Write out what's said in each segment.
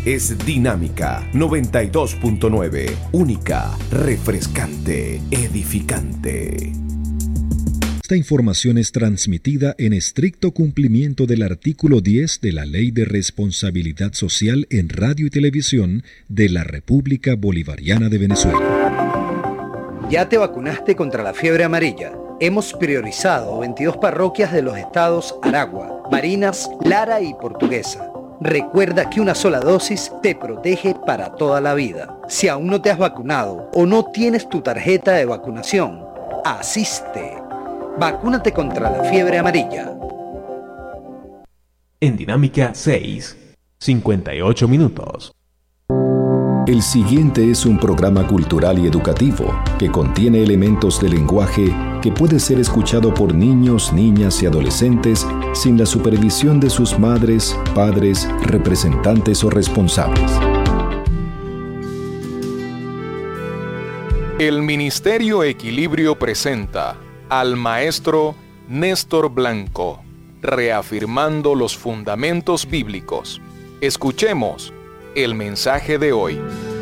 es Dinámica 92.9. Única, refrescante, edificante. Esta información es transmitida en estricto cumplimiento del artículo 10 de la Ley de Responsabilidad Social en Radio y Televisión de la República Bolivariana de Venezuela. ¿Ya te vacunaste contra la fiebre amarilla? Hemos priorizado 22 parroquias de los estados Aragua, Barinas, Lara y Portuguesa. Recuerda que una sola dosis te protege para toda la vida. Si aún no te has vacunado o no tienes tu tarjeta de vacunación, asiste. Vacúnate contra la fiebre amarilla. En Dinámica 6, 58 minutos. El siguiente es un programa cultural y educativo que contiene elementos de lenguaje que puede ser escuchado por niños, niñas y adolescentes sin la supervisión de sus madres, padres, representantes o responsables. El Ministerio Equilibrio presenta al maestro Néstor Blanco, reafirmando los fundamentos bíblicos. Escuchemos el mensaje de hoy.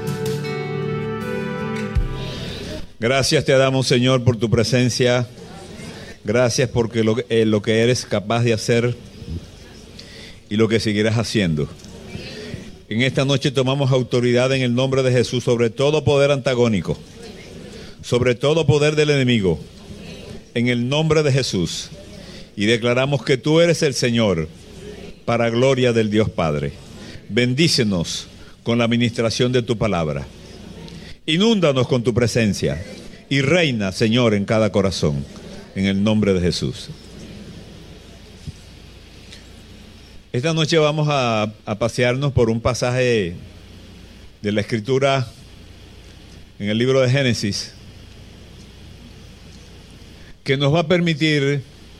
Gracias te damos, Señor, por tu presencia. Gracias porque lo que eres capaz de hacer y lo que seguirás haciendo. En esta noche tomamos autoridad en el nombre de Jesús sobre todo poder antagónico, sobre todo poder del enemigo, en el nombre de Jesús, y declaramos que tú eres el Señor, para gloria del Dios Padre. Bendícenos con la administración de tu palabra. Inúndanos con tu presencia y reina, Señor, en cada corazón, en el nombre de Jesús. Esta noche vamos a pasearnos por un pasaje de la Escritura en el libro de Génesis, que nos va a permitir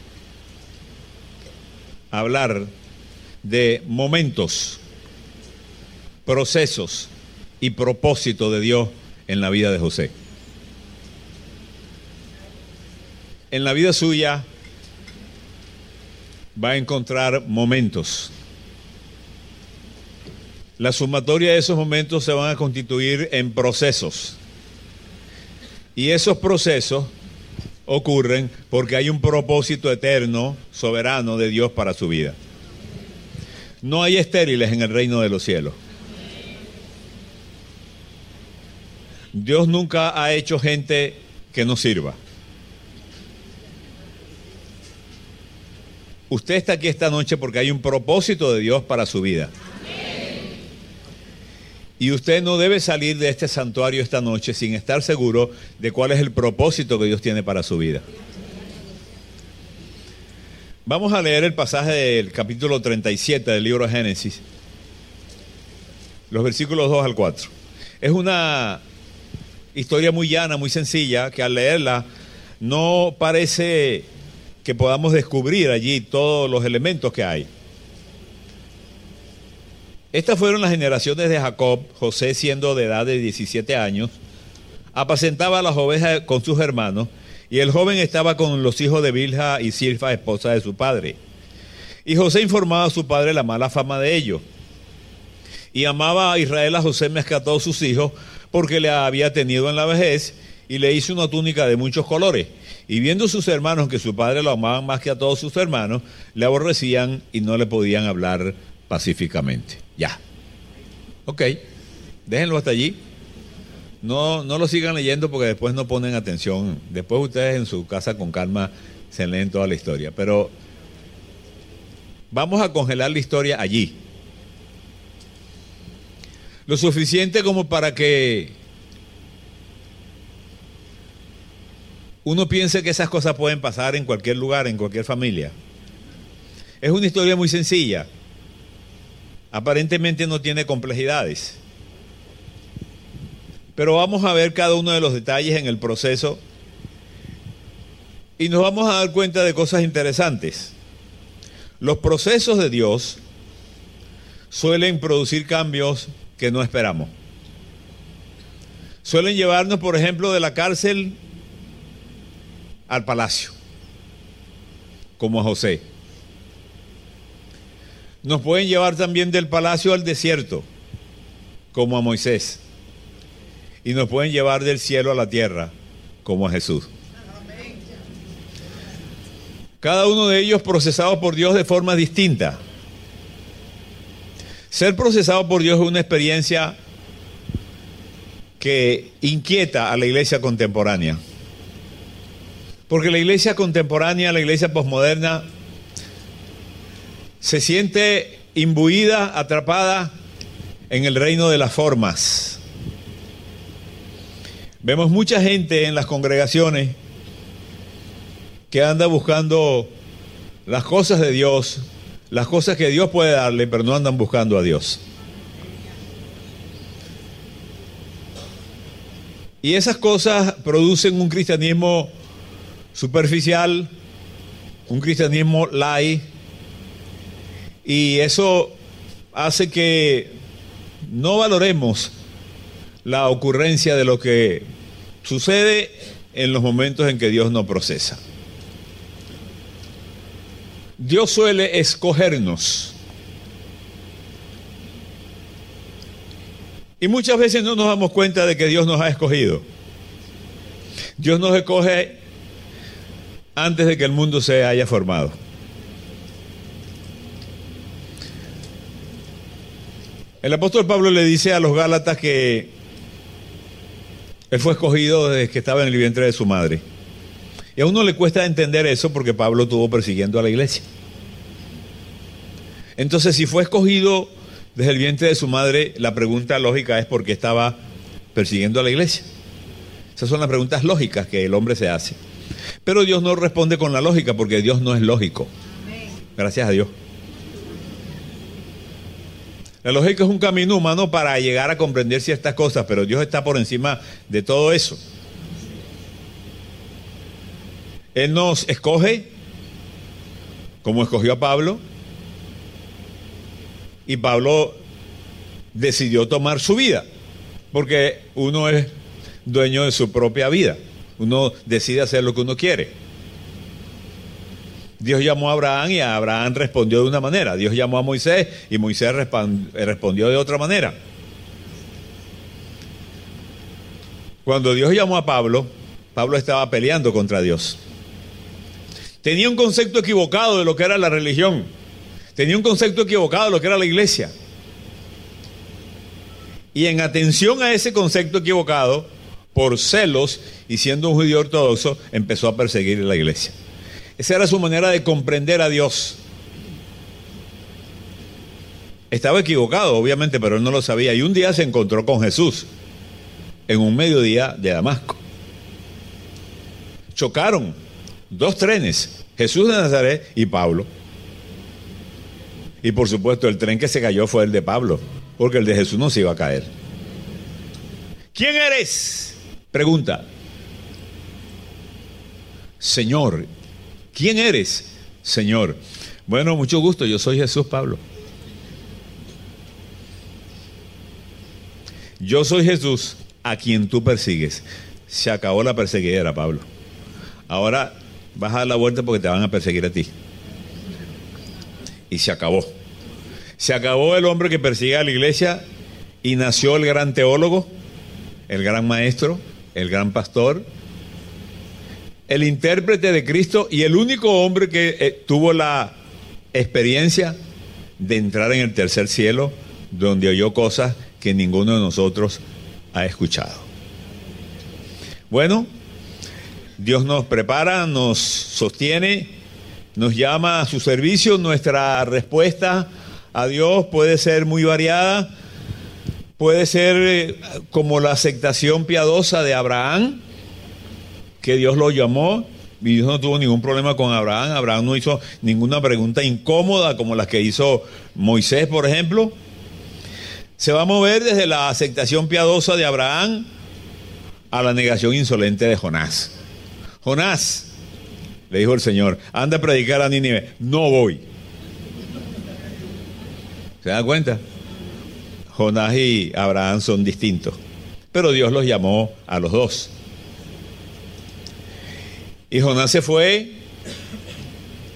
hablar de momentos, procesos y propósito de Dios en la vida de José. En la vida suya va a encontrar momentos. La sumatoria de esos momentos se van a constituir en procesos. Y esos procesos ocurren porque hay un propósito eterno, soberano de Dios para su vida. No hay estériles en el reino de los cielos. Dios nunca ha hecho gente que no sirva. Usted está aquí esta noche porque hay un propósito de Dios para su vida. Y usted no debe salir de este santuario esta noche sin estar seguro de cuál es el propósito que Dios tiene para su vida. Vamos a leer el pasaje del capítulo 37 del libro de Génesis, los versículos 2 al 4. Es una historia muy llana, muy sencilla, que al leerla no parece que podamos descubrir allí todos los elementos que hay. Estas fueron las generaciones de Jacob. José, siendo de edad de 17 años, apacentaba las ovejas con sus hermanos, y el joven estaba con los hijos de Bilha y Silfa, esposa de su padre. Y José informaba a su padre la mala fama de ellos. Y amaba a Israel a José más que a todos sus hijos, porque le había tenido en la vejez, y le hizo una túnica de muchos colores. Y viendo sus hermanos que su padre lo amaban más que a todos sus hermanos, le aborrecían y no le podían hablar pacíficamente. Ya. Ok. Déjenlo hasta allí. No lo sigan leyendo porque después no ponen atención. Después ustedes en su casa con calma se leen toda la historia. Pero vamos a congelar la historia allí. Lo suficiente como para que uno piense que esas cosas pueden pasar en cualquier lugar, en cualquier familia. Es una historia muy sencilla. Aparentemente no tiene complejidades. Pero vamos a ver cada uno de los detalles en el proceso y nos vamos a dar cuenta de cosas interesantes. Los procesos de Dios suelen producir cambios que no esperamos. Suelen llevarnos, por ejemplo, de la cárcel al palacio, como a José. Nos pueden llevar también del palacio al desierto, como a Moisés. Y nos pueden llevar del cielo a la tierra, como a Jesús. Cada uno de ellos procesado por Dios de forma distinta. Ser procesado por Dios es una experiencia que inquieta a la iglesia contemporánea. Porque la iglesia contemporánea, la iglesia posmoderna, se siente imbuida, atrapada en el reino de las formas. Vemos mucha gente en las congregaciones que anda buscando las cosas de Dios, las cosas que Dios puede darle, pero no andan buscando a Dios. Y esas cosas producen un cristianismo superficial, un cristianismo light, y eso hace que no valoremos la ocurrencia de lo que sucede en los momentos en que Dios nos procesa. Dios suele escogernos. Y muchas veces no nos damos cuenta de que Dios nos ha escogido. Dios nos escoge antes de que el mundo se haya formado. El apóstol Pablo le dice a los Gálatas que él fue escogido desde que estaba en el vientre de su madre. Y a uno le cuesta entender eso porque Pablo estuvo persiguiendo a la iglesia. Entonces, si fue escogido desde el vientre de su madre, la pregunta lógica es ¿por qué estaba persiguiendo a la iglesia? Esas son las preguntas lógicas que el hombre se hace. Pero Dios no responde con la lógica porque Dios no es lógico. Gracias a Dios. La lógica es un camino humano para llegar a comprender ciertas cosas, pero Dios está por encima de todo eso. Él nos escoge, como escogió a Pablo, y Pablo decidió tomar su vida, porque uno es dueño de su propia vida, uno decide hacer lo que uno quiere. Dios llamó a Abraham y Abraham respondió de una manera, Dios llamó a Moisés y Moisés respondió de otra manera. Cuando Dios llamó a Pablo, Pablo estaba peleando contra Dios. Tenía un concepto equivocado de lo que era la religión. Tenía un concepto equivocado de lo que era la iglesia. Y en atención a ese concepto equivocado, por celos y siendo un judío ortodoxo, empezó a perseguir la iglesia. Esa era su manera de comprender a Dios. Estaba equivocado, obviamente, pero él no lo sabía. Y un día se encontró con Jesús en un mediodía de Damasco. Chocaron dos trenes, Jesús de Nazaret y Pablo. Y por supuesto el tren que se cayó fue el de Pablo, porque el de Jesús no se iba a caer. ¿Quién eres? Pregunta. Señor. ¿Quién eres? Señor. Bueno, mucho gusto, yo soy Jesús, Pablo. Yo soy Jesús a quien tú persigues. Se acabó la perseguidera, Pablo. Ahora vas a dar la vuelta porque te van a perseguir a ti. Y se acabó. Se acabó el hombre que persigue a la iglesia y nació el gran teólogo, el gran maestro, el gran pastor, el intérprete de Cristo y el único hombre que tuvo la experiencia de entrar en el tercer cielo, donde oyó cosas que ninguno de nosotros ha escuchado. Bueno, Dios nos prepara, nos sostiene, nos llama a su servicio. Nuestra respuesta a Dios puede ser muy variada. Puede ser como la aceptación piadosa de Abraham, que Dios lo llamó y Dios no tuvo ningún problema con Abraham. Abraham no hizo ninguna pregunta incómoda como las que hizo Moisés, por ejemplo. Se va a mover desde la aceptación piadosa de Abraham a la negación insolente de Jonás. Jonás, le dijo el Señor, anda a predicar a Nínive. No voy. ¿Se dan cuenta? Jonás y Abraham son distintos, pero Dios los llamó a los dos. Y Jonás se fue,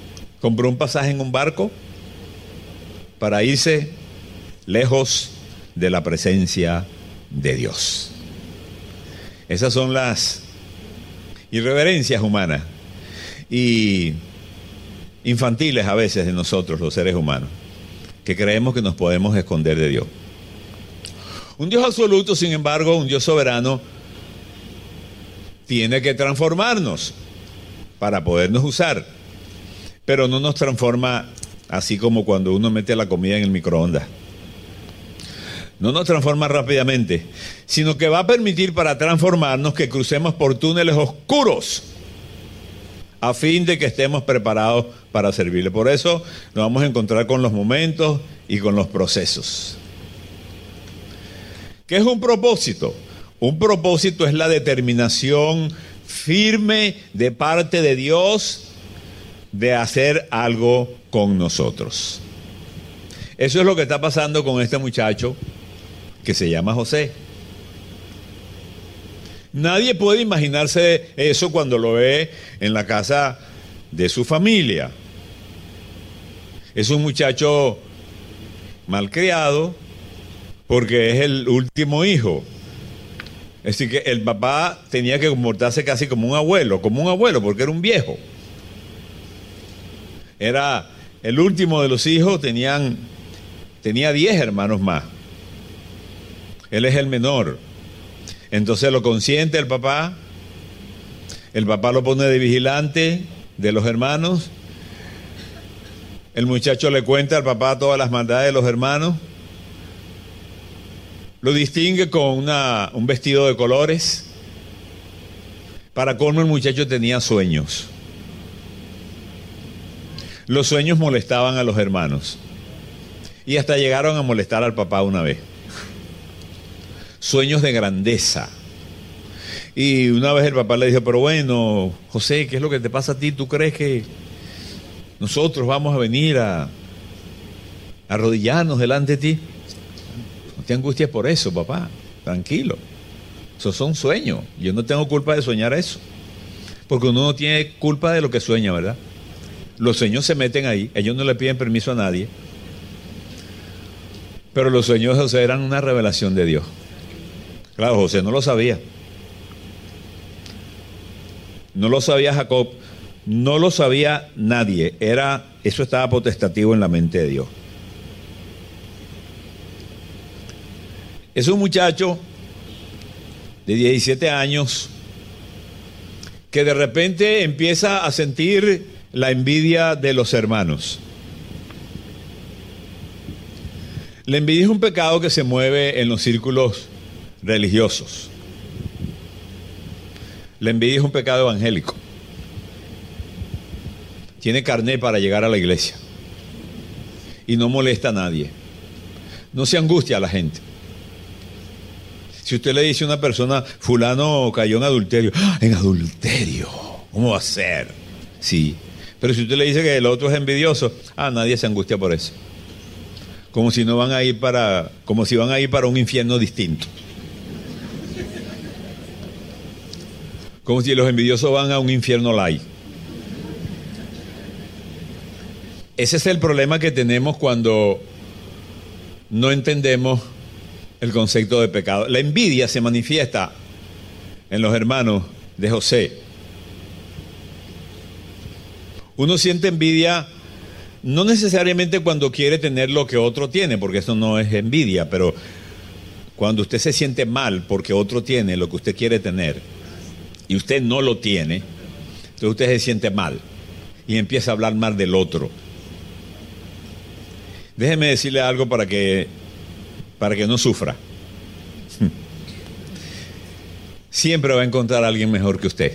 compró un pasaje en un barco para irse lejos de la presencia de Dios. Esas son las irreverencias humanas y infantiles a veces de nosotros, los seres humanos, que creemos que nos podemos esconder de Dios. Un Dios absoluto, sin embargo, un Dios soberano, tiene que transformarnos para podernos usar, pero no nos transforma así como cuando uno mete la comida en el microondas. No nos transforma rápidamente, sino que va a permitir para transformarnos que crucemos por túneles oscuros a fin de que estemos preparados para servirle. Por eso nos vamos a encontrar con los momentos y con los procesos. ¿Qué es un propósito? Un propósito es la determinación firme de parte de Dios de hacer algo con nosotros. Eso es lo que está pasando con este muchacho que se llama José. Nadie puede imaginarse eso cuando lo ve en la casa de su familia. Es un muchacho malcriado porque es el último hijo. Así que el papá tenía que comportarse casi como un abuelo porque era un viejo. Era el último de los hijos, tenía 10 hermanos más. Él es el menor. Entonces lo consiente el papá lo pone de vigilante de los hermanos. El muchacho le cuenta al papá todas las maldades de los hermanos. Lo distingue con un vestido de colores. Para colmo, el muchacho tenía sueños. Los sueños molestaban a los hermanos. Y hasta llegaron a molestar al papá una vez. Sueños de grandeza. Y una vez el papá le dijo, pero bueno, José, ¿qué es lo que te pasa a ti? ¿Tú crees que nosotros vamos a venir a arrodillarnos delante de ti? No te angusties por eso, papá. Tranquilo. Esos son sueños. Yo no tengo culpa de soñar eso. Porque uno no tiene culpa de lo que sueña, ¿verdad? Los sueños se meten ahí. Ellos no le piden permiso a nadie. Pero los sueños de José eran una revelación de Dios. Claro, José no lo sabía. No lo sabía Jacob. No lo sabía nadie. Eso estaba potestativo en la mente de Dios. Es un muchacho de 17 años que de repente empieza a sentir la envidia de los hermanos. La envidia es un pecado que se mueve en los círculos religiosos. La envidia es un pecado evangélico. Tiene carné para llegar a la iglesia y no molesta a nadie. No se angustia a la gente. Si usted le dice a una persona, fulano cayó en adulterio. ¡Ah! ¿En adulterio? ¿Cómo va a ser? Sí. Pero si usted le dice que el otro es envidioso, nadie se angustia por eso. Como si van a ir para un infierno distinto. Como si los envidiosos van a un infierno light. Ese es el problema que tenemos cuando no entendemos el concepto de pecado. La envidia se manifiesta en los hermanos de José. Uno siente envidia no necesariamente cuando quiere tener lo que otro tiene, porque eso no es envidia, pero cuando usted se siente mal porque otro tiene lo que usted quiere tener y usted no lo tiene, entonces usted se siente mal y empieza a hablar mal del otro. Déjeme decirle algo para que no sufra. Siempre va a encontrar a alguien mejor que usted.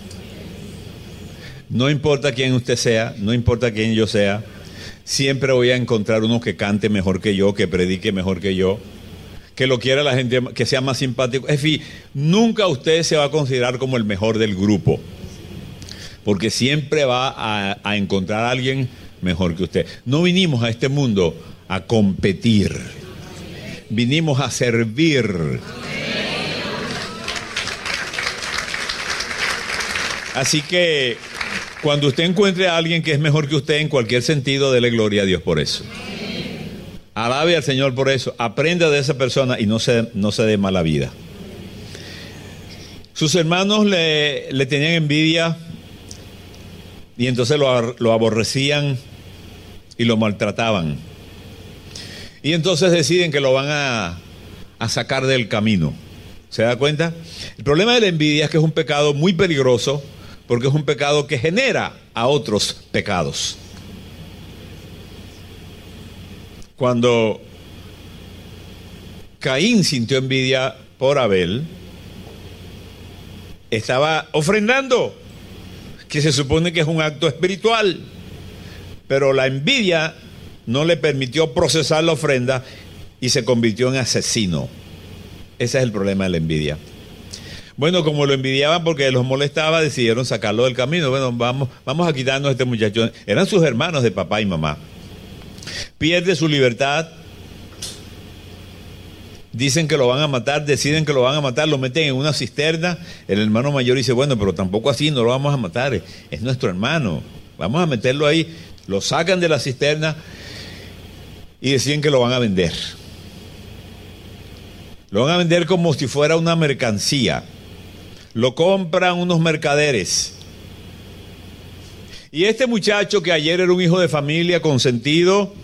No importa quién usted sea, no importa quién yo sea, siempre voy a encontrar uno que cante mejor que yo, que predique mejor que yo, que lo quiera la gente, que sea más simpático. En fin, nunca usted se va a considerar como el mejor del grupo, porque siempre va a encontrar a alguien mejor que usted. No vinimos a este mundo a competir, vinimos a servir. Así que cuando usted encuentre a alguien que es mejor que usted en cualquier sentido, dele gloria a Dios por eso. Alabe al Señor por eso. Aprenda de esa persona y no se dé mala vida. Sus hermanos le tenían envidia y entonces lo aborrecían y lo maltrataban. Y entonces deciden que lo van a sacar del camino. ¿Se da cuenta? El problema de la envidia es que es un pecado muy peligroso porque es un pecado que genera a otros pecados. Cuando Caín sintió envidia por Abel, estaba ofrendando, que se supone que es un acto espiritual, pero la envidia no le permitió procesar la ofrenda y se convirtió en asesino. Ese es el problema de la envidia. Bueno, como lo envidiaban porque los molestaba, decidieron sacarlo del camino. Bueno, vamos a quitarnos a este muchacho. Eran sus hermanos de papá y mamá. Pierde su libertad. Dicen que lo van a matar, deciden que lo van a matar, lo meten en una cisterna. El hermano mayor dice, bueno, pero tampoco así, no lo vamos a matar, es nuestro hermano. Vamos a meterlo ahí. Lo sacan de la cisterna y deciden que lo van a vender. Lo van a vender como si fuera una mercancía. Lo compran unos mercaderes. Y este muchacho que ayer era un hijo de familia consentido,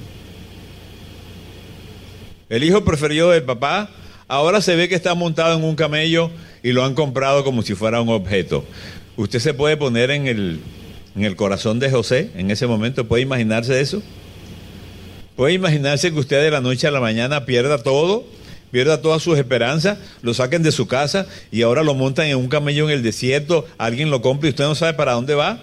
el hijo preferido del papá, ahora se ve que está montado en un camello y lo han comprado como si fuera un objeto. Usted se puede poner en el corazón de José en ese momento. ¿Puede imaginarse eso? ¿Puede imaginarse que usted de la noche a la mañana pierda todo? Pierda todas sus esperanzas, lo saquen de su casa y ahora lo montan en un camello en el desierto, alguien lo compra y usted no sabe para dónde va.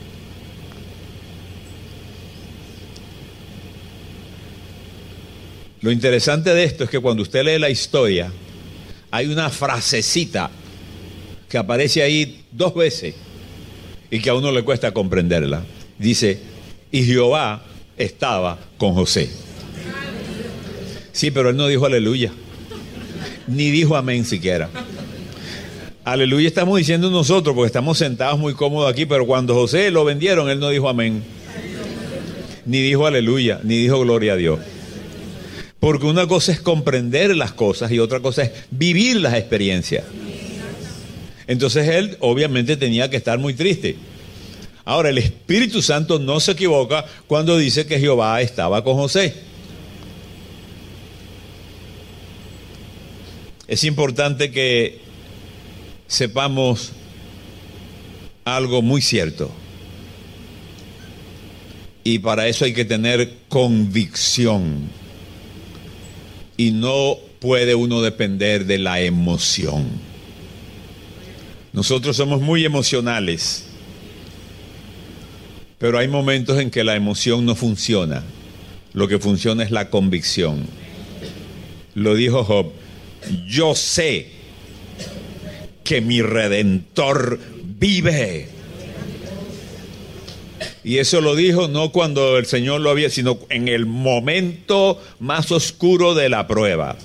Lo interesante de esto es que cuando usted lee la historia, hay una frasecita que aparece ahí 2 veces y que a uno le cuesta comprenderla. Dice, y Jehová estaba con José. Sí, pero él no dijo aleluya, ni dijo amén siquiera. Aleluya estamos diciendo nosotros porque estamos sentados muy cómodos aquí, pero cuando José lo vendieron, él no dijo amén, ni dijo aleluya, ni dijo gloria a Dios. Porque una cosa es comprender las cosas y otra cosa es vivir las experiencias. Entonces él obviamente tenía que estar muy triste. Ahora, el Espíritu Santo no se equivoca cuando dice que Jehová estaba con José. Es importante que sepamos algo muy cierto. Y para eso hay que tener convicción. Y no puede uno depender de la emoción. Nosotros somos muy emocionales. Pero hay momentos en que la emoción no funciona. Lo que funciona es la convicción. Lo dijo Job. Yo sé que mi Redentor vive. Y eso lo dijo no cuando el Señor lo había, sino en el momento más oscuro de la prueba.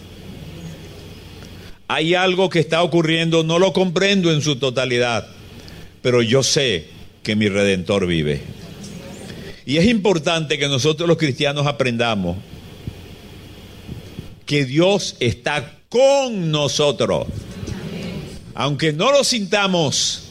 Hay algo que está ocurriendo, no lo comprendo en su totalidad, pero yo sé que mi Redentor vive. Y es importante que nosotros los cristianos aprendamos que Dios está con nosotros, aunque no lo sintamos,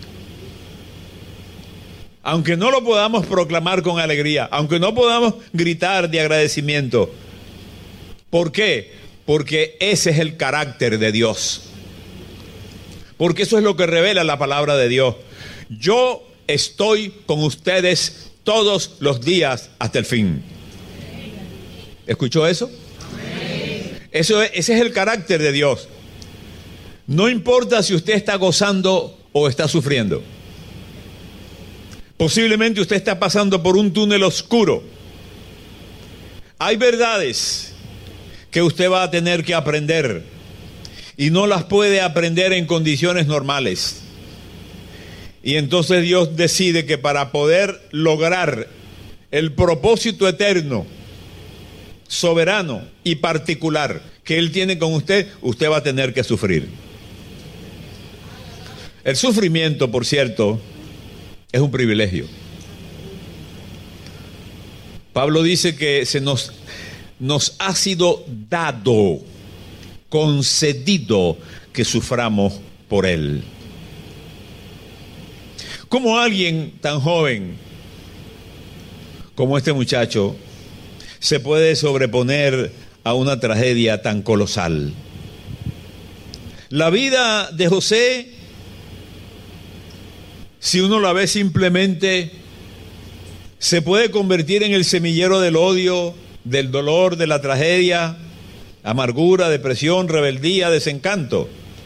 aunque no lo podamos proclamar con alegría, aunque no podamos gritar de agradecimiento. ¿Por qué? Porque ese es el carácter de Dios. Porque eso es lo que revela la palabra de Dios. Yo estoy con ustedes todos los días hasta el fin. ¿Escuchó eso? Ese es el carácter de Dios. No importa si usted está gozando o está sufriendo. Posiblemente usted está pasando por un túnel oscuro. Hay verdades que usted va a tener que aprender y no las puede aprender en condiciones normales. Y entonces Dios decide que para poder lograr el propósito eterno, soberano y particular que Él tiene con usted, usted va a tener que sufrir. El sufrimiento, por cierto, es un privilegio. Pablo dice que nos ha sido dado, concedido que suframos por Él. ¿Cómo alguien tan joven como este muchacho se puede sobreponer a una tragedia tan colosal? La vida de José, si uno la ve simplemente, se puede convertir en el semillero del odio, del dolor, de la tragedia, amargura, depresión, rebeldía, desencanto.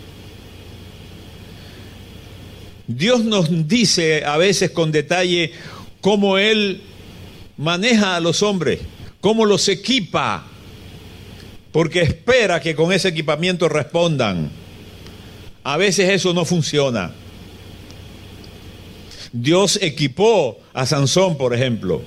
Dios nos dice a veces con detalle cómo Él maneja a los hombres, cómo los equipa, porque espera que con ese equipamiento respondan. A veces eso no funciona. Dios equipó a Sansón, por ejemplo.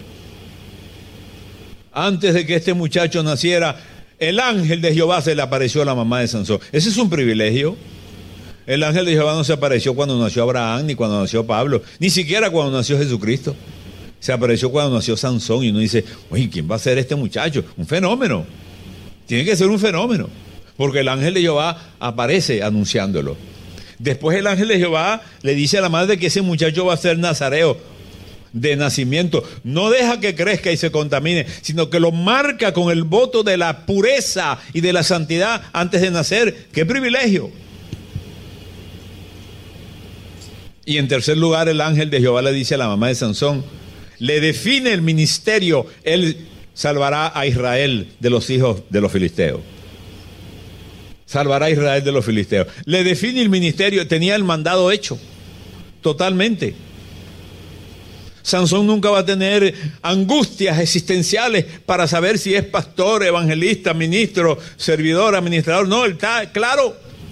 Antes de que este muchacho naciera, el ángel de Jehová se le apareció a la mamá de Sansón. Ese es un privilegio. El ángel de Jehová no se apareció cuando nació Abraham, ni cuando nació Pablo, ni siquiera cuando nació Jesucristo. Se apareció cuando nació Sansón y uno dice, oye, ¿quién va a ser este muchacho? Un fenómeno. Tiene que ser un fenómeno, porque el ángel de Jehová aparece anunciándolo. Después el ángel de Jehová le dice a la madre que ese muchacho va a ser nazareo de nacimiento. No deja que crezca y se contamine, sino que lo marca con el voto de la pureza y de la santidad antes de nacer. ¡Qué privilegio! Y en tercer lugar, el ángel de Jehová le dice a la mamá de Sansón, le define el ministerio. Él salvará a Israel de los hijos de los filisteos. Salvará a Israel de los filisteos. Le define el ministerio, tenía el mandado hecho, totalmente. Sansón nunca va a tener angustias existenciales para saber si es pastor, evangelista, ministro, servidor, administrador. No, él está claro.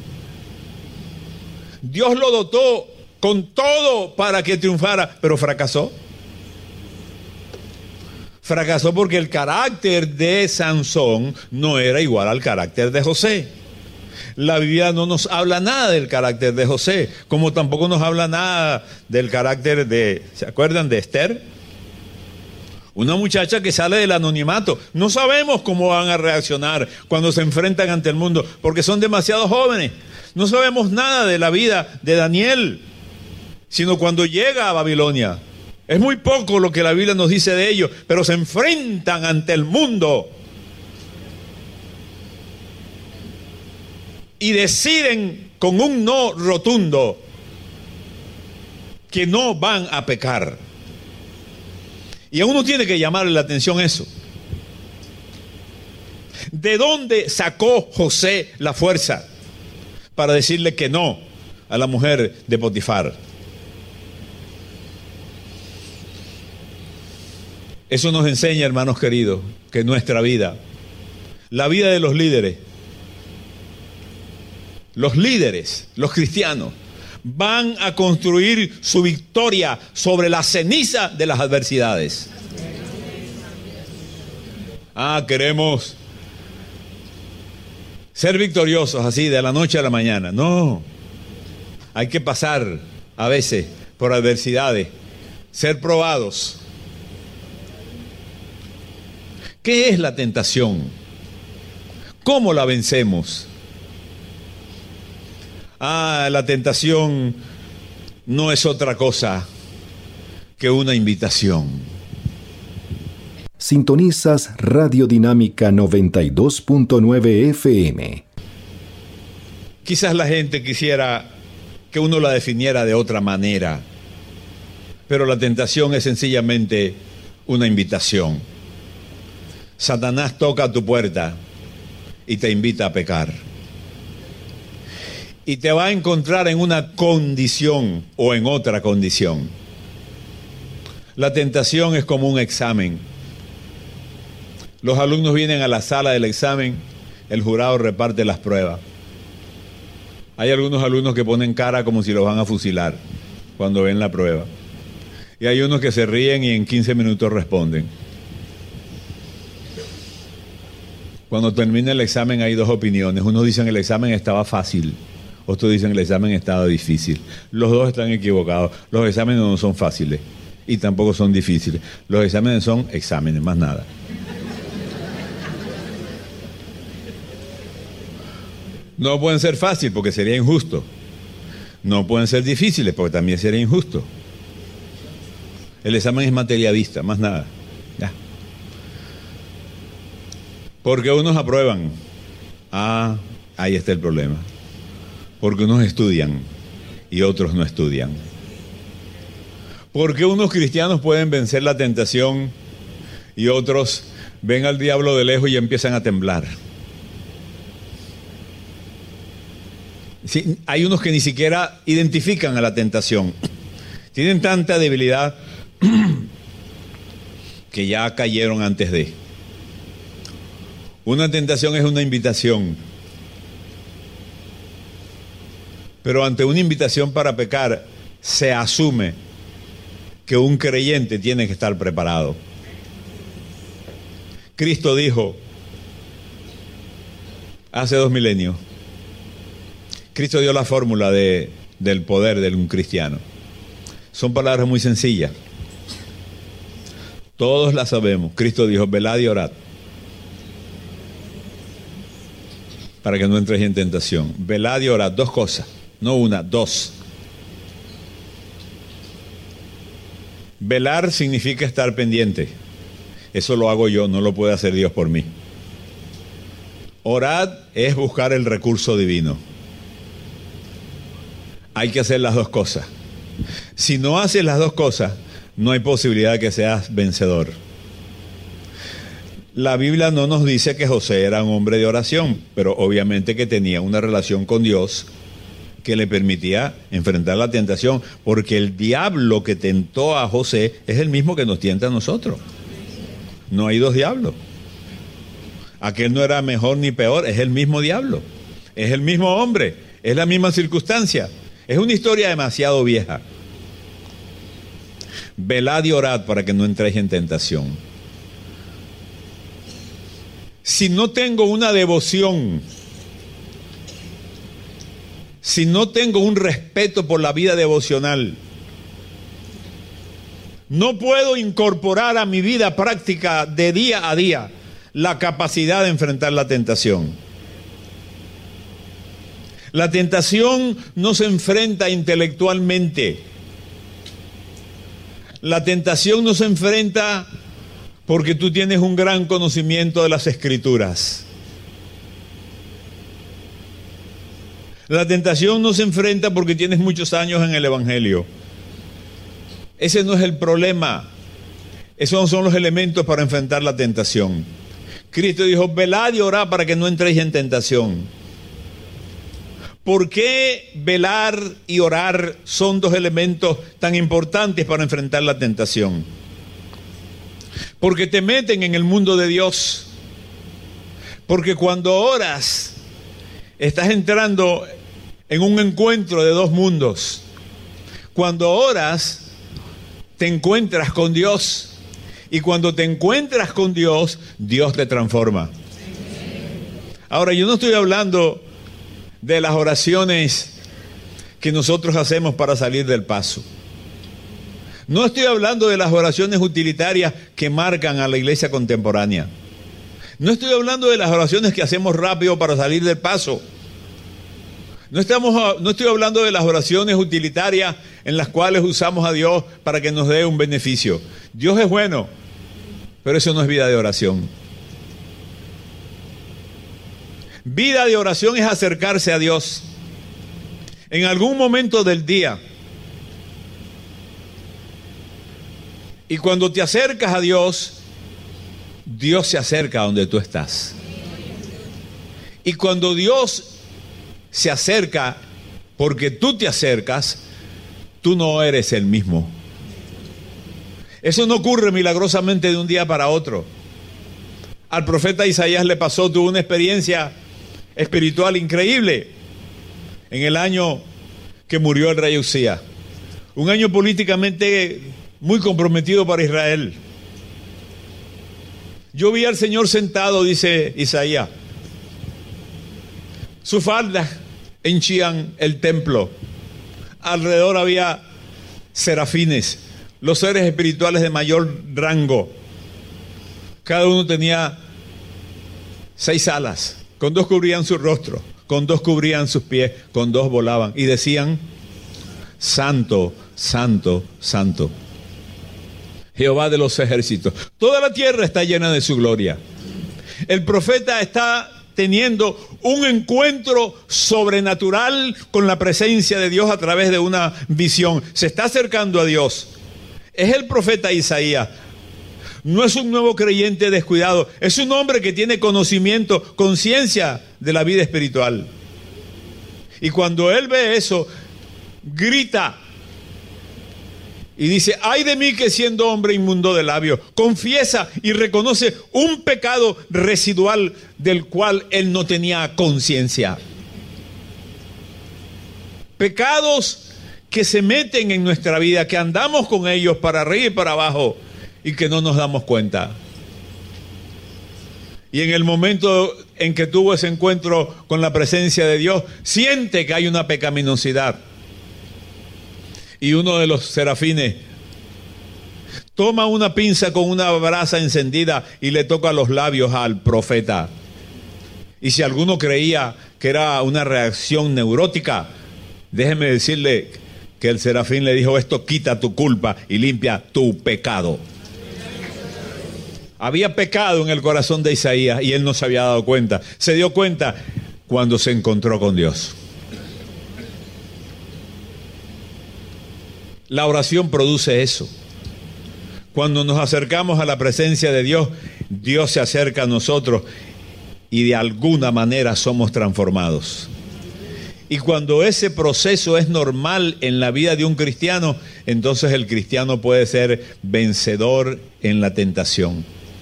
Dios lo dotó con todo para que triunfara, pero fracasó. Fracasó porque el carácter de Sansón no era igual al carácter de José. La Biblia no nos habla nada del carácter de José, como tampoco nos habla nada del carácter de, ¿se acuerdan de Esther? Una muchacha que sale del anonimato. No sabemos cómo van a reaccionar cuando se enfrentan ante el mundo, porque son demasiado jóvenes. No sabemos nada de la vida de Daniel, sino cuando llega a Babilonia. Es muy poco lo que la Biblia nos dice de ellos, pero se enfrentan ante el mundo y deciden con un no rotundo que no van a pecar. Y a uno tiene que llamarle la atención eso. ¿De dónde sacó José la fuerza para decirle que no a la mujer de Potifar? Eso nos enseña, hermanos queridos, que nuestra vida, la vida de los líderes, los cristianos, van a construir su victoria sobre la ceniza de las adversidades. Queremos ser victoriosos así de la noche a la mañana. No, hay que pasar a veces por adversidades, ser probados. ¿Qué es la tentación? ¿Cómo la vencemos? La tentación no es otra cosa que una invitación. Sintonizas Radio Dinámica 92.9 FM. Quizás la gente quisiera que uno la definiera de otra manera, pero la tentación es sencillamente una invitación. Satanás toca a tu puerta y te invita a pecar. Y te va a encontrar en una condición o en otra condición. La tentación es como un examen. Los alumnos vienen a la sala del examen, el jurado reparte las pruebas. Hay algunos alumnos que ponen cara como si los van a fusilar cuando ven la prueba. Y hay unos que se ríen y en 15 minutos responden. Cuando termina el examen hay dos opiniones. Unos dicen el examen estaba fácil, otros dicen el examen estaba difícil. Los dos están equivocados. Los exámenes no son fáciles y tampoco son difíciles. Los exámenes son exámenes, más nada. No pueden ser fáciles porque sería injusto. No pueden ser difíciles porque también sería injusto. El examen es materialista, más nada. Ya. Porque unos aprueban. Ah, ahí está el problema. Porque unos estudian y otros no estudian. Porque unos cristianos pueden vencer la tentación y otros ven al diablo de lejos y empiezan a temblar. Sí, hay unos que ni siquiera identifican a la tentación. Tienen tanta debilidad que ya cayeron antes de. Una tentación es una invitación. Pero ante una invitación para pecar, se asume que un creyente tiene que estar preparado. Cristo dijo, hace 2 milenios, Cristo dio la fórmula del poder de un cristiano. Son palabras muy sencillas. Todos las sabemos. Cristo dijo, velad y orad, para que no entréis en tentación. Velad y orad, 2 cosas, no una, 2. Velar significa estar pendiente. Eso lo hago yo, no lo puede hacer Dios por mí. Orad es buscar el recurso divino. Hay que hacer las 2 cosas. Si no haces las 2 cosas, no hay posibilidad de que seas vencedor. La Biblia no nos dice que José era un hombre de oración, pero obviamente que tenía una relación con Dios que le permitía enfrentar la tentación, porque el diablo que tentó a José es el mismo que nos tienta a nosotros. No hay 2 diablos. Aquel no era mejor ni peor, es el mismo diablo. Es el mismo hombre, es la misma circunstancia. Es una historia demasiado vieja. Velad y orad para que no entréis en tentación. Si no tengo una devoción, si no tengo un respeto por la vida devocional, no puedo incorporar a mi vida práctica de día a día la capacidad de enfrentar la tentación. La tentación no se enfrenta intelectualmente. La tentación no se enfrenta porque tú tienes un gran conocimiento de las Escrituras. La tentación no se enfrenta porque tienes muchos años en el Evangelio. Ese no es el problema. Esos no son los elementos para enfrentar la tentación. Cristo dijo, velad y orad para que no entréis en tentación. ¿Por qué velar y orar son 2 elementos tan importantes para enfrentar la tentación? Porque te meten en el mundo de Dios. Porque cuando oras, estás entrando en un encuentro de 2 mundos. Cuando oras, te encuentras con Dios. Y cuando te encuentras con Dios, Dios te transforma. Ahora, yo no estoy hablando de las oraciones que nosotros hacemos para salir del paso. No estoy hablando de las oraciones utilitarias que marcan a la iglesia contemporánea. No estoy hablando de las oraciones que hacemos rápido para salir del paso. No estoy hablando de las oraciones utilitarias en las cuales usamos a Dios para que nos dé un beneficio. Dios es bueno, pero eso no es vida de oración. Vida de oración es acercarse a Dios. En algún momento del día. Y cuando te acercas a Dios, Dios se acerca a donde tú estás. Y cuando Dios se acerca, porque tú te acercas, tú no eres el mismo. Eso no ocurre milagrosamente de un día para otro. Al profeta Isaías le pasó, tuvo una experiencia espiritual increíble en el año que murió el rey Usías. Un año políticamente muy comprometido para Israel. Yo vi al Señor sentado, dice Isaías. Sus faldas henchían el templo. Alrededor había serafines, los seres espirituales de mayor rango. Cada uno tenía 6 alas. Con 2 cubrían su rostro, con 2 cubrían sus pies, con 2 volaban y decían: Santo, Santo, Santo, Jehová de los ejércitos. Toda la tierra está llena de su gloria. El profeta está teniendo un encuentro sobrenatural con la presencia de Dios a través de una visión. Se está acercando a Dios. Es el profeta Isaías. No es un nuevo creyente descuidado. Es un hombre que tiene conocimiento, conciencia de la vida espiritual. Y cuando él ve eso, grita y dice: ay de mí que siendo hombre inmundo de labios. Confiesa y reconoce un pecado residual del cual él no tenía conciencia. Pecados que se meten en nuestra vida, que andamos con ellos para arriba y para abajo y que no nos damos cuenta. Y en el momento en que tuvo ese encuentro con la presencia de Dios, siente que hay una pecaminosidad. Y uno de los serafines toma una pinza con una brasa encendida y le toca los labios al profeta. Y si alguno creía que era una reacción neurótica, déjeme decirle que el serafín le dijo: esto quita tu culpa y limpia tu pecado. Había pecado en el corazón de Isaías y él no se había dado cuenta. Se dio cuenta cuando se encontró con Dios. La oración produce eso. Cuando nos acercamos a la presencia de Dios, Dios se acerca a nosotros y de alguna manera somos transformados. Y cuando ese proceso es normal en la vida de un cristiano, entonces el cristiano puede ser vencedor en la tentación.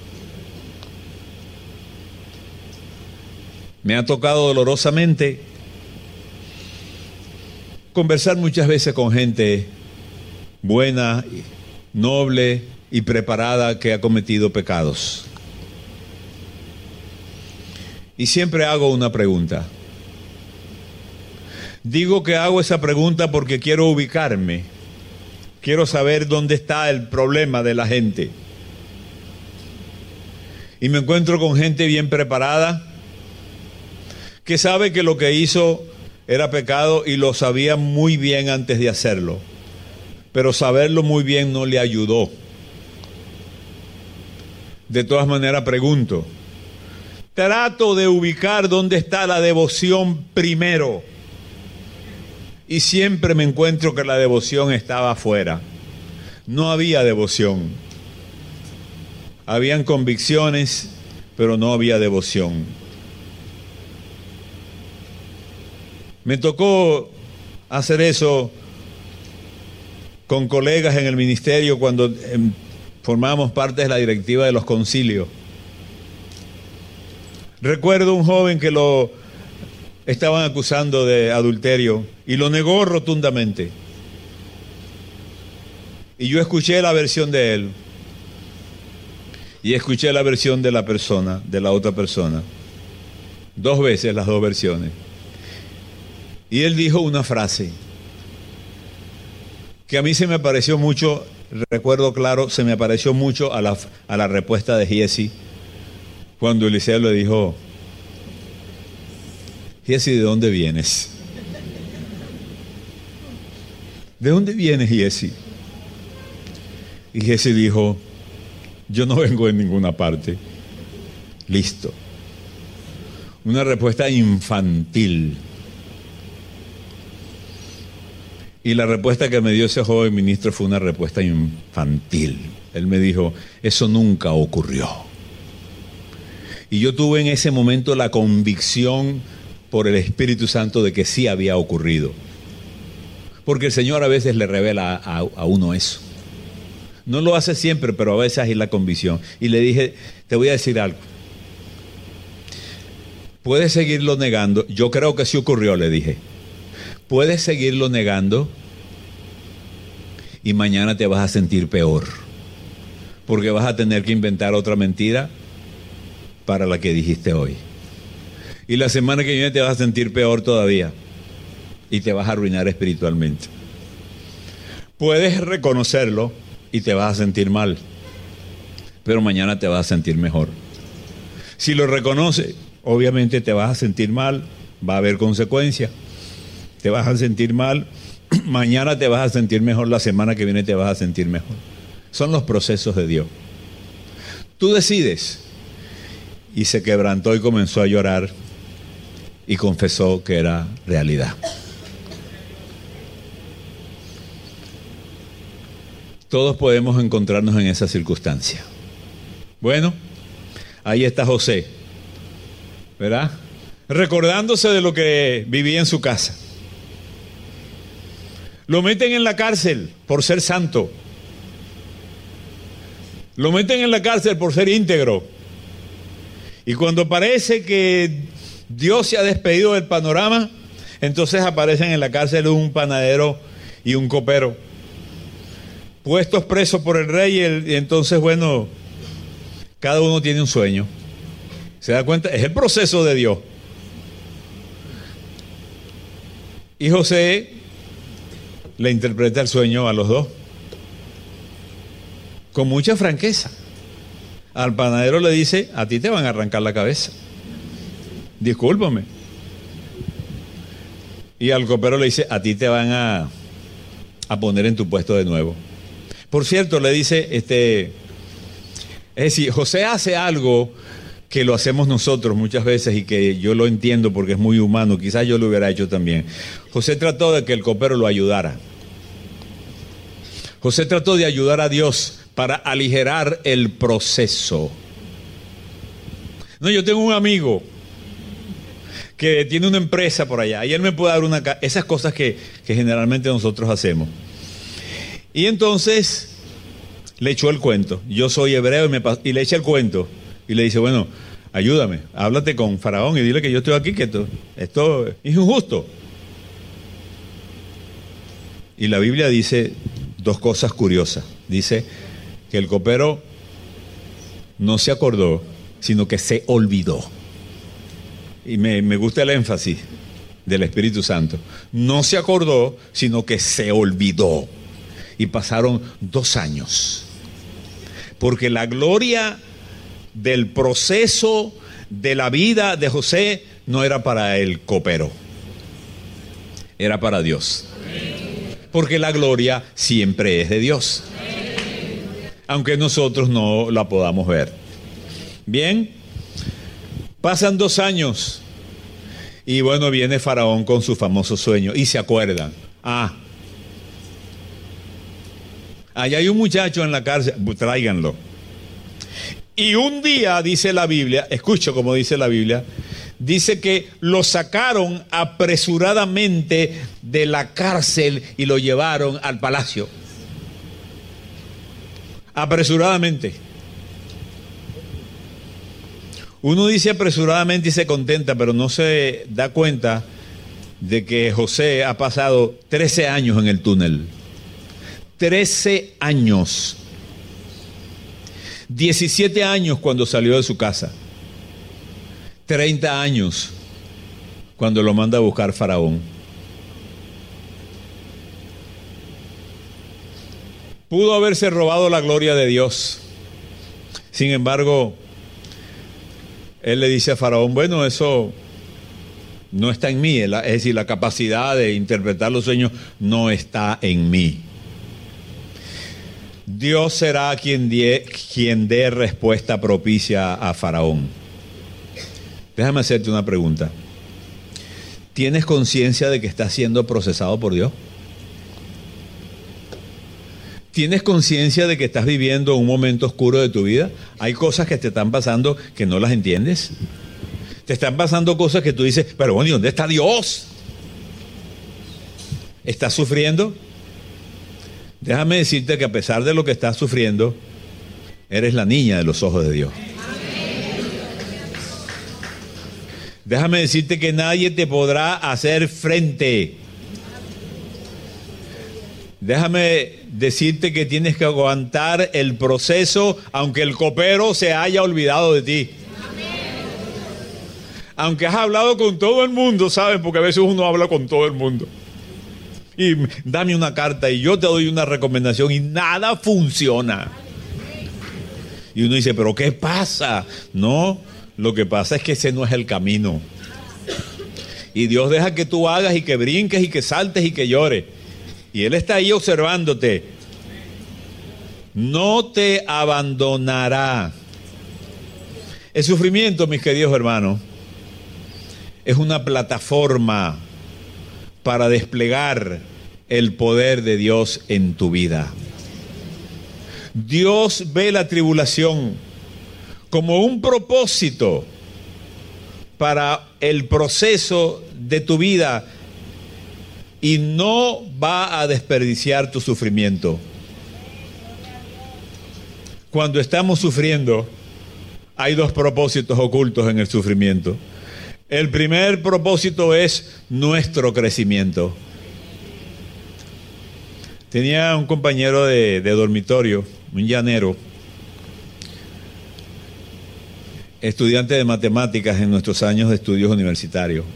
Me ha tocado dolorosamente conversar muchas veces con gente buena, noble y preparada que ha cometido pecados. Y siempre hago una pregunta. Digo que hago esa pregunta porque quiero ubicarme. Quiero saber dónde está el problema de la gente. Y me encuentro con gente bien preparada, que sabe que lo que hizo era pecado y lo sabía muy bien antes de hacerlo. Pero saberlo muy bien no le ayudó. De todas maneras pregunto. Trato de ubicar dónde está la devoción primero. Y siempre me encuentro que la devoción estaba afuera. No había devoción. Habían convicciones, pero no había devoción. Me tocó hacer eso con colegas en el ministerio cuando formábamos parte de la directiva de los concilios. Recuerdo un joven que lo estaban acusando de adulterio y lo negó rotundamente. Y yo escuché la versión de él y escuché la versión de la persona, de la otra persona. 2 veces las 2 versiones. Y él dijo una frase que a mí se me pareció mucho, recuerdo claro, se me pareció mucho a la respuesta de Giesi cuando Eliseo le dijo: Giesi, ¿de dónde vienes? ¿De dónde vienes, Giesi? Y Giesi dijo: yo no vengo de ninguna parte. Listo. Una respuesta infantil. Y la respuesta que me dio ese joven ministro fue una respuesta infantil. Él me dijo: eso nunca ocurrió. Y yo tuve en ese momento la convicción por el Espíritu Santo de que sí había ocurrido. Porque el Señor a veces le revela a uno eso. No lo hace siempre, pero a veces hay la convicción. Y le dije: te voy a decir algo. Puedes seguirlo negando. Yo creo que sí ocurrió, le dije. Puedes seguirlo negando y mañana te vas a sentir peor, porque vas a tener que inventar otra mentira para la que dijiste hoy. Y la semana que viene te vas a sentir peor todavía y te vas a arruinar espiritualmente. Puedes reconocerlo y te vas a sentir mal, pero mañana te vas a sentir mejor. Si lo reconoces, obviamente te vas a sentir mal, va a haber consecuencias. Te vas a sentir mal, mañana te vas a sentir mejor, la semana que viene te vas a sentir mejor. Son los procesos de Dios. Tú decides. Y se quebrantó y comenzó a llorar y confesó que era realidad. Todos podemos encontrarnos en esa circunstancia. Bueno, ahí está José, ¿verdad? Recordándose de lo que vivía en su casa. Lo meten en la cárcel por ser santo. Lo meten en la cárcel por ser íntegro. Y cuando parece que Dios se ha despedido del panorama, entonces aparecen en la cárcel un panadero y un copero, puestos presos por el rey, y entonces, bueno, cada uno tiene un sueño. ¿Se da cuenta? Es el proceso de Dios. Y José le interpreta el sueño a los dos, con mucha franqueza. Al panadero le dice: a ti te van a arrancar la cabeza. Discúlpame. Y al copero le dice: a ti te van a poner en tu puesto de nuevo. Por cierto, le dice, es decir, José hace algo que lo hacemos nosotros muchas veces y que yo lo entiendo porque es muy humano, quizás yo lo hubiera hecho también. José trató de que el copero lo ayudara. José trató de ayudar a Dios para aligerar el proceso. No, yo tengo un amigo que tiene una empresa por allá y él me puede dar esas cosas que generalmente nosotros hacemos. Y entonces le echó el cuento. Yo soy hebreo y le echa el cuento y le dice: bueno, ayúdame, háblate con Faraón y dile que yo estoy aquí, que esto es injusto. Y la Biblia dice dos cosas curiosas. Dice que el copero no se acordó, sino que se olvidó. Y me gusta el énfasis del Espíritu Santo. No se acordó, sino que se olvidó. Y pasaron 2 años. Porque la gloria del proceso de la vida de José no era para el copero, era para Dios. Porque la gloria siempre es de Dios, aunque nosotros no la podamos ver. Bien, pasan 2 años y bueno, viene Faraón con su famoso sueño y se acuerdan: allá hay un muchacho en la cárcel, tráiganlo. Y un día, dice la Biblia, escucho como dice la Biblia, dice que lo sacaron apresuradamente de la cárcel y lo llevaron al palacio. Apresuradamente. Uno dice apresuradamente y se contenta, pero no se da cuenta de que José ha pasado 13 años en el túnel. 13 años. 17 años cuando salió de su casa. 30 años cuando lo manda a buscar Faraón. Pudo haberse robado la gloria de Dios. Sin embargo, él le dice a Faraón: bueno, eso no está en mí. Es decir, la capacidad de interpretar los sueños no está en mí. Dios será quien dé respuesta propicia a Faraón. Déjame hacerte una pregunta. ¿Tienes conciencia de que estás siendo procesado por Dios? ¿Tienes conciencia de que estás viviendo un momento oscuro de tu vida? Hay cosas que te están pasando que no las entiendes. Te están pasando cosas que tú dices: pero bueno, ¿y dónde está Dios? ¿Estás sufriendo? Déjame decirte que a pesar de lo que estás sufriendo, eres la niña de los ojos de Dios. Déjame decirte que nadie te podrá hacer frente. Déjame decirte que tienes que aguantar el proceso, aunque el copero se haya olvidado de ti. Aunque has hablado con todo el mundo, ¿saben? Porque a veces uno habla con todo el mundo. Y dame una carta y yo te doy una recomendación y nada funciona. Y uno dice: ¿pero qué pasa? No, lo que pasa es que ese no es el camino. Y Dios deja que tú hagas y que brinques y que saltes y que llores. Y Él está ahí observándote. No te abandonará. El sufrimiento, mis queridos hermanos, es una plataforma para desplegar el poder de Dios en tu vida. Dios ve la tribulación como un propósito para el proceso de tu vida y no va a desperdiciar tu sufrimiento. Cuando estamos sufriendo, hay dos propósitos ocultos en el sufrimiento. El primer propósito es nuestro crecimiento. Tenía un compañero de dormitorio, un llanero, estudiante de matemáticas en nuestros años de estudios universitarios.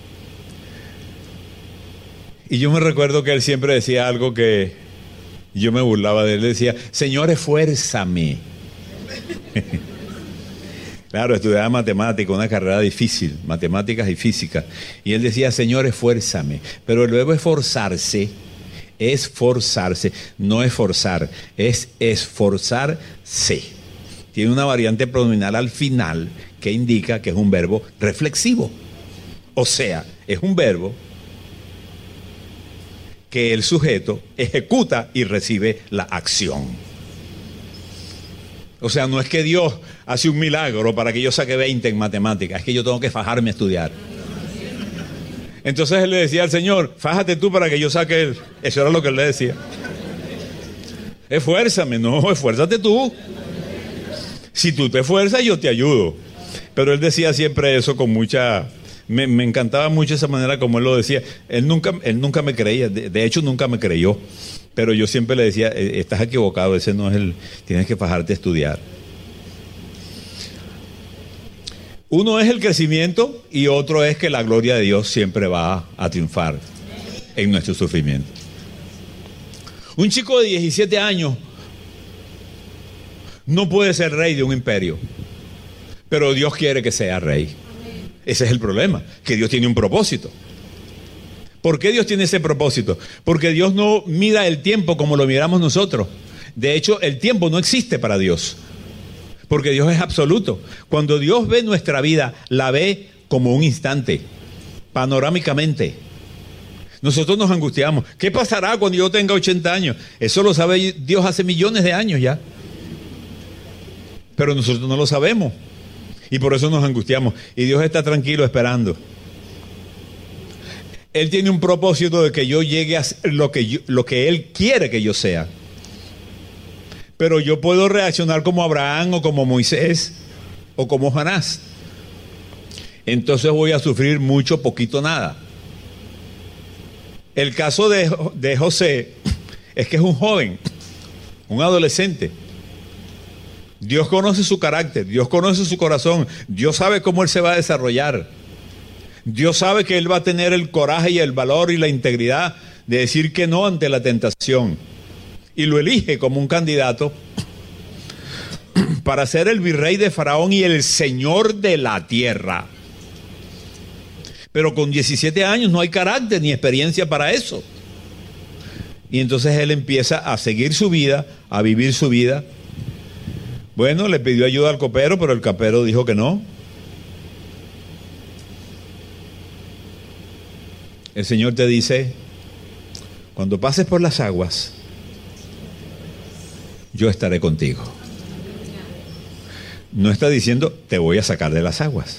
Y yo me recuerdo que él siempre decía algo que yo me burlaba de él. Él decía, Señor, esfuérzame. Claro, estudiaba matemáticas, una carrera difícil, matemáticas y física. Y él decía, Señor, esfuérzame. Pero el verbo esforzarse, no esforzar, es esforzarse. Tiene una variante pronominal al final que indica que es un verbo reflexivo. O sea, es un verbo que el sujeto ejecuta y recibe la acción. O sea, no es que Dios hace un milagro para que yo saque 20 en matemáticas, es que yo tengo que fajarme a estudiar. Entonces él le decía al Señor, fájate tú para que yo saque eso era lo que él le decía. Esfuérzame, no, esfuérzate tú. Si tú te esfuerzas, yo te ayudo. Pero él decía siempre eso con mucha... Me encantaba mucho esa manera como él lo decía. Él nunca me creía, de hecho nunca me creyó. Pero yo siempre le decía, estás equivocado, ese no es el... Tienes que fajarte a estudiar. Uno es el crecimiento y otro es que la gloria de Dios siempre va a triunfar en nuestro sufrimiento. Un chico de 17 años no puede ser rey de un imperio, pero Dios quiere que sea rey. Ese es el problema, que Dios tiene un propósito. ¿Por qué Dios tiene ese propósito? Porque Dios no mira el tiempo como lo miramos nosotros. De hecho, el tiempo no existe para Dios. Porque Dios es absoluto. Cuando Dios ve nuestra vida, la ve como un instante, panorámicamente. Nosotros nos angustiamos. ¿Qué pasará cuando yo tenga 80 años? Eso lo sabe Dios hace millones de años ya. Pero nosotros no lo sabemos. Y por eso nos angustiamos. Y Dios está tranquilo esperando. Él tiene un propósito de que yo llegue a ser lo que Él quiere que yo sea. Pero yo puedo reaccionar como Abraham o como Moisés o como Jonás. Entonces voy a sufrir mucho, poquito, nada. El caso de José es que es un joven, un adolescente. Dios conoce su carácter, Dios conoce su corazón, Dios sabe cómo él se va a desarrollar. Dios sabe que él va a tener el coraje y el valor y la integridad de decir que no ante la tentación. Y lo elige como un candidato para ser el virrey de Faraón y el señor de la tierra. Pero con 17 años no hay carácter ni experiencia para eso. Y entonces él empieza a seguir su vida, a vivir su vida. Bueno, le pidió ayuda al copero, pero el copero dijo que no. El Señor te dice, cuando pases por las aguas, yo estaré contigo. No está diciendo, te voy a sacar de las aguas.